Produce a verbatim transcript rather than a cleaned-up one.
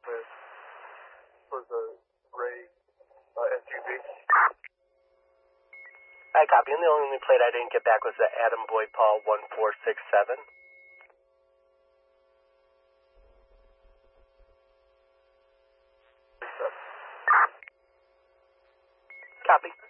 with for the gray uh, S U V. I copy. And the only plate I didn't get back was the Adam Boy Paul one four six seven. Copy.